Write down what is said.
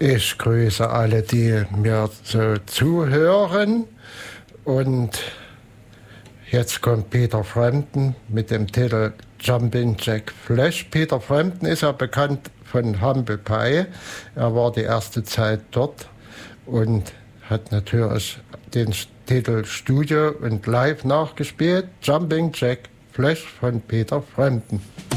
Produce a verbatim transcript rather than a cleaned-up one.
Ich grüße alle, die mir so zuhören. Und jetzt kommt Peter Frampton mit dem Titel Jumping Jack Flash. Peter Frampton ist ja bekannt von Humble Pie. Er war die erste Zeit dort und hat natürlich den Titel Studio und Live nachgespielt. Jumping Jack Flash von Peter Frampton.